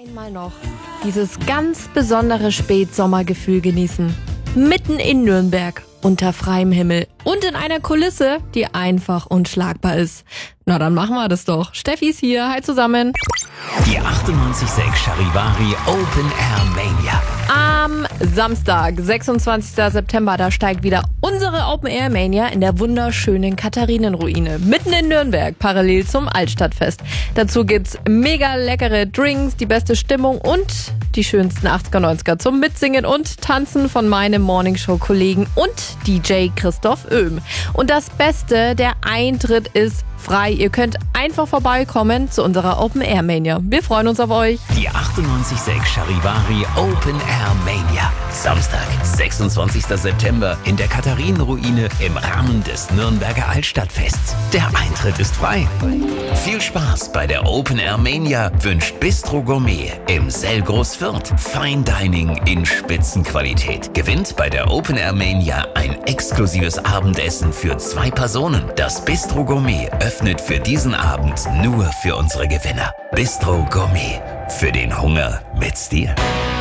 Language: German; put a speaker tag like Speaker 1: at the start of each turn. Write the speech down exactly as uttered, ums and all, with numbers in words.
Speaker 1: Einmal noch dieses ganz besondere Spätsommergefühl genießen. Mitten in Nürnberg, unter freiem Himmel und in einer Kulisse, die einfach unschlagbar ist. Na, dann machen wir das doch. Steffi ist hier. Hi zusammen.
Speaker 2: Die achtundneunzig Komma sechs Charivari Open Air Mania.
Speaker 1: Am Samstag, sechsundzwanzigsten September, da steigt wieder unsere Open Air Mania in der wunderschönen Katharinenruine, mitten in Nürnberg, parallel zum Altstadtfest. Dazu gibt's mega leckere Drinks, die beste Stimmung und die schönsten achtziger, neunziger zum Mitsingen und Tanzen von meinem Morningshow-Kollegen und D J Christoph Oehm. Und das Beste, der Eintritt ist frei. Ihr könnt einfach vorbeikommen zu unserer Open Air Mania. Wir freuen uns auf euch.
Speaker 2: Die achtundneunzig Komma sechs Charivari Open Air Mania. Samstag, sechsundzwanzigsten September in der Katharinenruine im Rahmen des Nürnberger Altstadtfests. Der Eintritt ist frei. Viel Spaß bei der Open Air Mania wünscht Bistro Gourmet im Selgroß-Fürth. Fine Dining in Spitzenqualität. Gewinnt bei der Open Air Mania ein exklusives Abendessen für zwei Personen. Das Bistro Gourmet öffnet für diesen Abend nur für unsere Gewinner. Bistro Gourmet. Für den Hunger mit Stil.